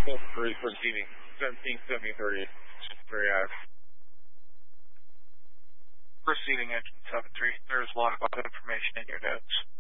3 proceeding. 177030. Very active. Proceeding engine 73. There's a lot of information in your notes.